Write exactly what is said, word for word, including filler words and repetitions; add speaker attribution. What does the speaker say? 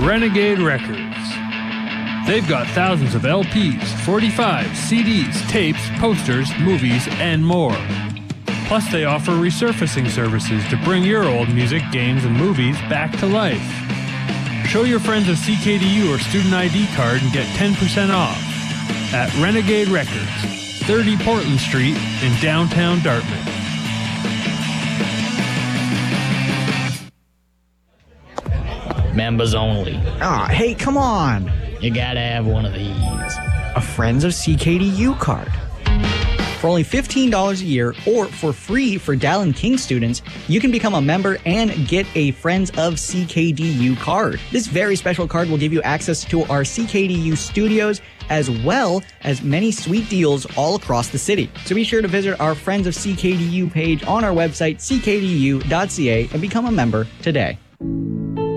Speaker 1: Renegade Records. They've got thousands of L Ps, forty-fives, C Ds, tapes, posters, movies, and more. Plus, they offer resurfacing services to bring your old music, games, and movies back to life. Show your friends a C K D U or student I D card and get ten percent off at Renegade Records, thirty Portland Street in downtown Dartmouth.
Speaker 2: Members only.
Speaker 3: Ah, hey, come on.
Speaker 2: You gotta have one of these.
Speaker 3: A Friends of C K D U card. For only fifteen dollars a year, or for free for Dallin King students, you can become a member and get a Friends of C K D U card. This very special card will give you access to our C K D U studios, as well as many sweet deals all across the city. So be sure to visit our Friends of C K D U page on our website, c k d u dot c a, and become a member today.